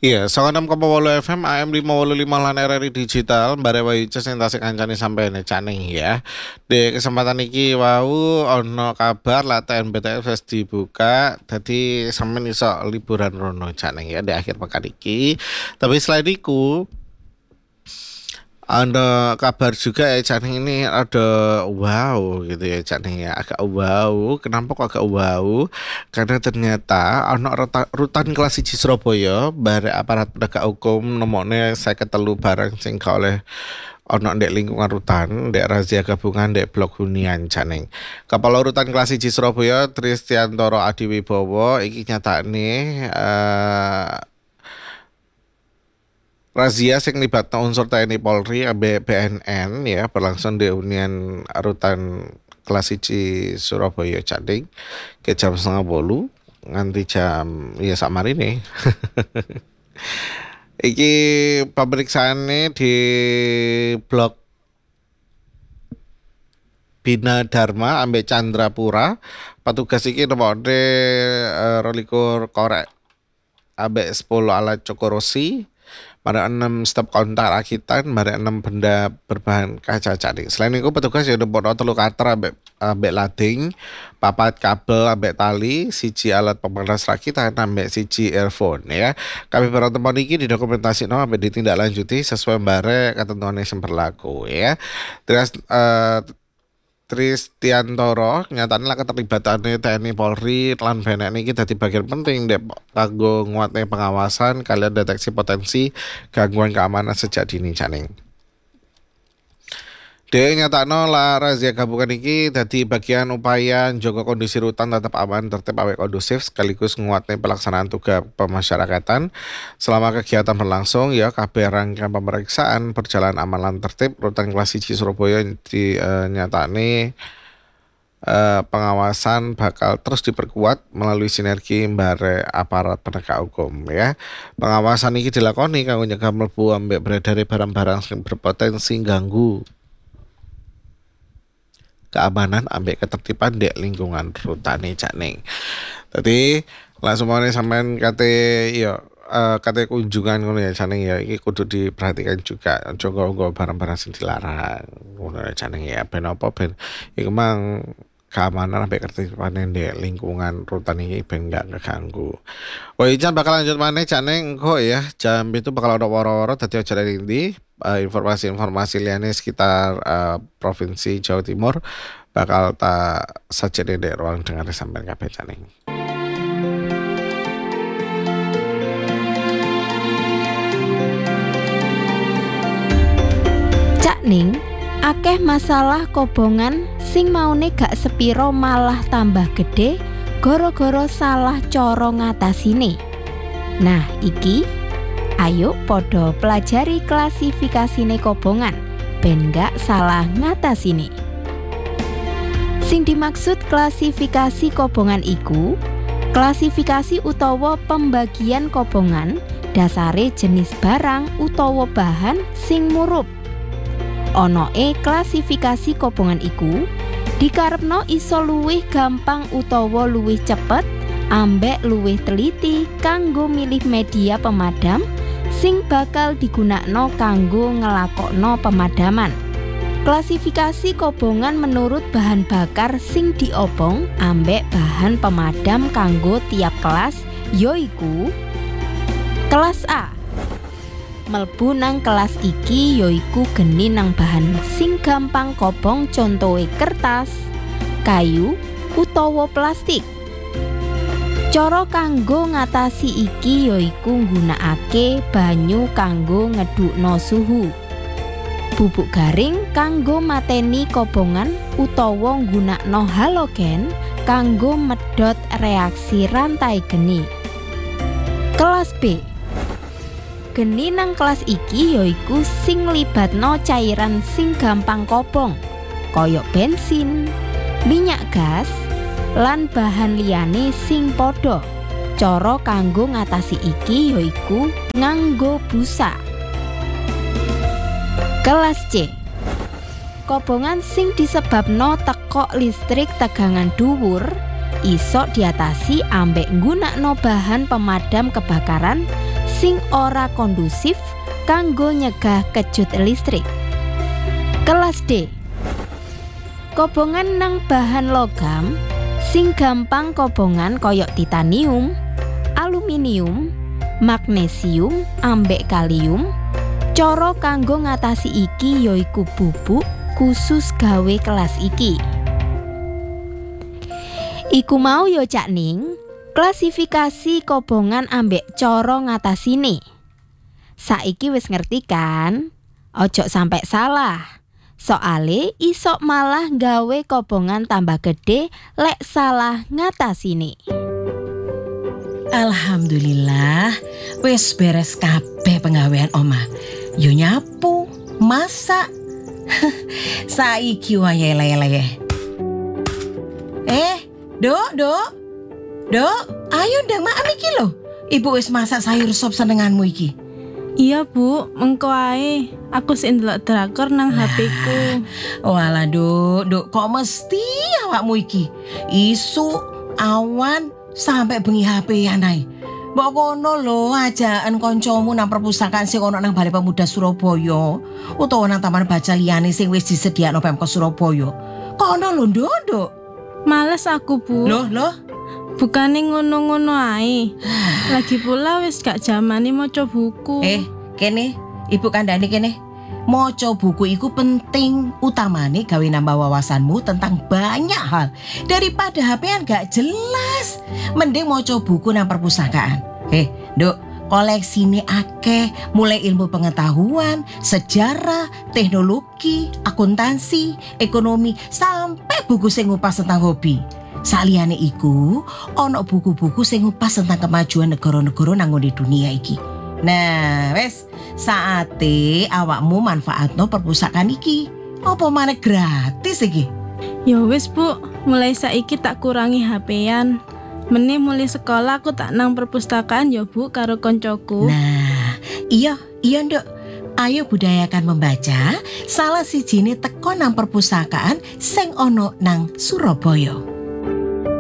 Iya, 96,8 FM AM 585 lan RRI digital bare wae presentasi kancane sampene Caning ya. Di kesempatan iki wau ana kabar lah TNBTF wis dibuka dadi sampeyan iso liburan rono Caning ya di akhir pekan iki. Tapi selain iku ada kabar juga ya Caning ini ada wow gitu ya Caning ya agak wow. Kenapa kok agak wow? Karena ternyata ana rutan kelas 1 Surabaya bare aparat penegak hukum nemokne 53 barang sing gak oleh ana ndek lingkungan rutan, ndek razia gabungan ndek Blok Hunian Caning. Kepala Rutan kelas 1 Surabaya Tristiantoro Adiwibowo iki nyatakne razia sing libatno unsur TNI Polri ambek BNN ya berlangsung di Hunian Rutan kelas 1 Surabaya Caning ke jam 7:30 nganti jam ya sakmarine. Iki pemeriksaane di Blok Bina Dharma ambek Chandrapura. Petugas iki nemokne 22 korek ambek 10 alat cokorosi. Pada 6 stop kontak rakitan, pada 6 benda berbahan kaca Caning. Selain itu petugas ya nemokno 3 cutter ambek lading, 4 kabel ambek tali, 1 alat pemanas rakitan ambek 1 earphone ya. Kami pertemuan iki didokumentasikno ambek ditindaklanjuti sesuai bare ketentuan yang berlaku ya. Terus Tristiantoro nyatane lah keterlibatannya TNI Polri lan BNN iki dadi bagian penting dek kanggo nguatne pengawasan kalian deteksi potensi gangguan keamanan sejak dini Caning. Dek nyatakno lah razia gabungan iki dadi bagian upaya njaga kondisi rutan tetap aman, tertib awet kondusif sekaligus nguatne pelaksanaan tugas pemasyarakatan selama kegiatan berlangsung ya kabeh rangkaian pemeriksaan berjalan aman lan tertib. Rutan kelas 1 Surabaya nyatakne pengawasan bakal terus diperkuat melalui sinergi mbare aparat penegak hukum ya. Pengawasan iki dilakoni kanggo nyegah mlebu ambek beredare barang-barang sing berpotensi ganggu keamanan ambek ketertiban dek lingkungan rutane Caning. Tadi langsung mone sampean kate ya kate kunjungan ngono ya Caning ya iki kudu diperhatikan juga aja nggo barang-barang sing dilarang ngono ya Caning ya ben apa ben iku mang keamanan ambek ketertiban dek lingkungan rutan iki ben gak keganggu. Oh Ijan bakal lanjut maneh Caning engko ya jam itu bakal ada woro-woro dadi aja ndi informasi-informasi liane sekitar Provinsi Jawa Timur bakal tak sajene di ruang dengar sampean kabeh Caning. Caning, akeh masalah kobongan sing maune gak sepiro malah tambah gede gara-gara salah cara ngatasine. Nah, iki ayo podo pelajari klasifikasine kobongan ben gak salah ngatasine. Sing dimaksud klasifikasi kobongan iku klasifikasi utawa pembagian kobongan dasare jenis barang utawa bahan sing murup. Onoe klasifikasi kobongan iku dikarepno iso luwih gampang utawa luwih cepet ambek luwih teliti kanggo milih media pemadam sing bakal digunakno kanggo ngelakokno pemadaman. Klasifikasi kobongan menurut bahan bakar sing diobong ambek bahan pemadam kanggo tiap kelas yoiku kelas A. Melbu nang kelas iki yoiku geni nang bahan sing gampang kobong contohe kertas, kayu, utawa plastik. Cara kanggo ngatasi iki yoiku nggunakake banyu kanggo ngedukno suhu, bubuk garing kanggo mateni kobongan utawa nggunakno halogen kanggo medhot reaksi rantai geni. Kelas B. Geni nang kelas iki yoiku sing libatno cairan sing gampang kobong kaya bensin, minyak gas, lan bahan liyane sing padha. Cara kanggo ngatasi iki yoiku nganggo busa. Kelas C. Kobongan sing disebabno tekok listrik tegangan dhuwur iso diatasi ambek nggunakno bahan pemadam kebakaran sing ora kondusif kanggo nyegah kejut listrik. Kelas D. Kobongan nang bahan logam sing gampang kobongan koyok titanium, aluminium, magnesium, ambek kalium. Cara kanggo ngatasi iki yaiku bubuk khusus gawe kelas iki. Iku mau yo Cak Ning, klasifikasi kobongan ambek cara ngatasine. Saiki wis ngerti kan? Ojo sampai salah. Soale isok malah gawe kobongan tambah gede lek salah ngatasine. Alhamdulillah, wis beres kabeh penggawean omah. Yo nyapu, masak. Saiki wae lele. Dok, ayo ndang makan iki lho. Ibu wis masak sayur sop senenganmu iki. Iya Bu, mengko ae. Aku sik ndelok drakor nang HP-ku. Walah Dok, kok mesti awakmu iki isu awan sampai bengi HP-an ae. Mbok kono lho ajakan kancamu nang perpustakaan sing ono nang Balai Pemuda Surabaya utawa nang taman baca liyane sing wis disediakno Pemkot Surabaya. Kono lho Dok. Males aku Bu. Loh. Bukane ngono-ngono ae. Lagi pula wis gak jamane maca buku. Kene, Ibu kandhane kene. Maca buku iku penting, utamane gawe nambah wawasanmu tentang banyak hal. Daripada HP-an gak jelas, mending maca buku nang perpustakaan. Dok, koleksine akeh, mulai ilmu pengetahuan, sejarah, teknologi, akuntansi, ekonomi, sampai buku sing ngupas tentang hobi. Saliyane iku, ono buku-buku sing ngupas tentang kemajuan negara-negara nang ngene dunia iki. Nah, wes saate awakmu manfaatno perpustakaan iki. Apa maneh gratis iki? Ya wis Bu, mulai saiki tak kurangi HP-an. Meneh mulai sekolah aku tak nang perpustakaan ya Bu karo koncoku. Nah, iya Nduk. Ayo budayakan membaca. Salah sijine teko nang perpustakaan sing ono nang Surabaya.